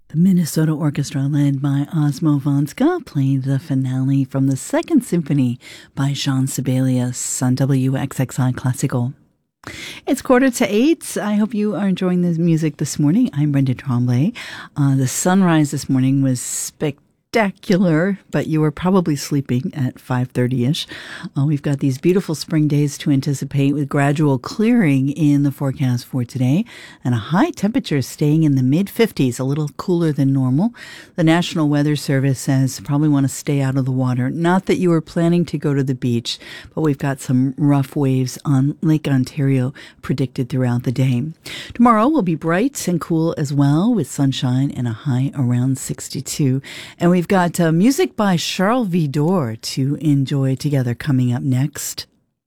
The Minnesota Orchestra, led by Osmo Vanska, played the finale from the Second Symphony by Jean Sibelius on WXXI Classical. It's 7:45. I hope you are enjoying the music this morning. I'm Brenda Tremblay. The sunrise this morning was spectacular, but you were probably sleeping at 5:30-ish. We've got these beautiful spring days to anticipate with gradual clearing in the forecast for today and a high temperature staying in the mid-50s, a little cooler than normal. The National Weather Service says probably want to stay out of the water. Not that you were planning to go to the beach, but we've got some rough waves on Lake Ontario predicted throughout the day. Tomorrow will be bright and cool as well with sunshine and a high around 62. And we've got music by Charles Vidor to enjoy together coming up next.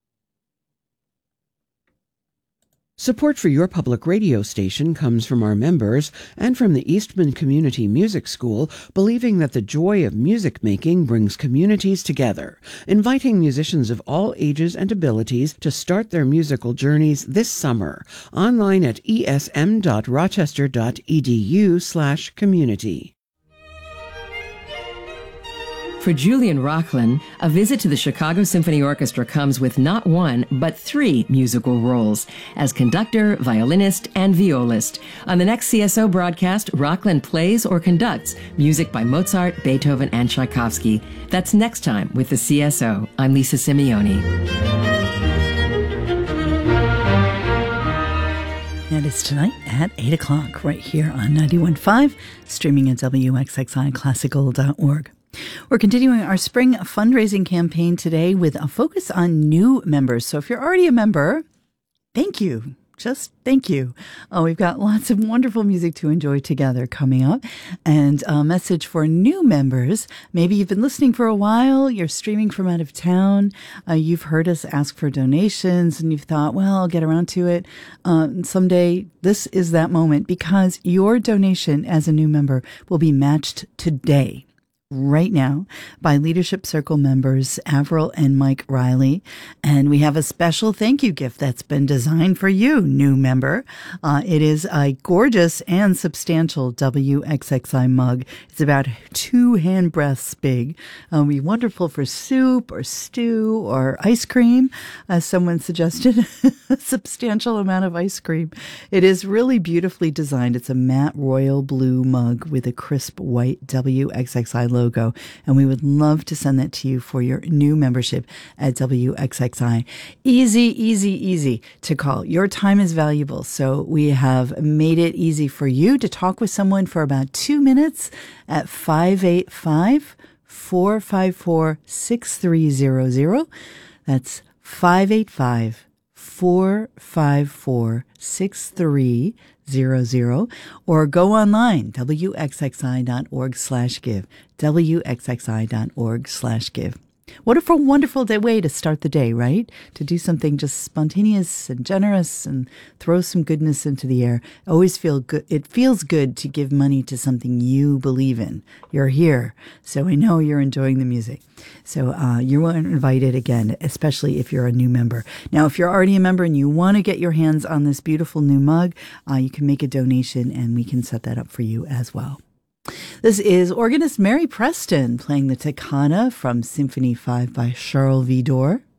Support for your public radio station comes from our members and from the Eastman Community Music School, believing that the joy of music making brings communities together, inviting musicians of all ages and abilities to start their musical journeys this summer. Online at esm.rochester.edu/community. For Julian Rocklin, a visit to the Chicago Symphony Orchestra comes with not one, but 3 musical roles as conductor, violinist, and violist. On the next CSO broadcast, Rocklin plays or conducts music by Mozart, Beethoven, and Tchaikovsky. That's next time with the CSO. I'm Lisa Simeone. And it's tonight at 8 o'clock right here on 91.5, streaming at WXXIClassical.org. We're continuing our spring fundraising campaign today with a focus on new members. So if you're already a member, thank you. Just thank you. We've got lots of wonderful music to enjoy together coming up. And a message for new members. Maybe you've been listening for a while. You're streaming from out of town. You've heard us ask for donations and you've thought, well, I'll get around to it someday. This is that moment because your donation as a new member will be matched today, right now, by Leadership Circle members Avril and Mike Riley. And we have a special thank you gift that's been designed for you, new member. It is a gorgeous and substantial WXXI mug. It's about 2 hand breaths big. It'll be wonderful for soup or stew or ice cream, as someone suggested, a substantial amount of ice cream. It is really beautifully designed. It's a matte royal blue mug with a crisp white WXXI logo. And we would love to send that to you for your new membership at WXXI. Easy to call. Your time is valuable, so we have made it easy for you to talk with someone for about 2 minutes at 585-454-6300. That's 585-454-6300. Or go online, wxxi.org/give, wxxi.org/give. What a wonderful way to start the day, right? To do something just spontaneous and generous and throw some goodness into the air. Always feel good. It feels good to give money to something you believe in. You're here, so I know you're enjoying the music. So you're invited again, especially if you're a new member. Now, if you're already a member and you want to get your hands on this beautiful new mug, you can make a donation and we can set that up for you as well. This is organist Mary Preston playing the Toccata from Symphony 5 by Charles Vidor.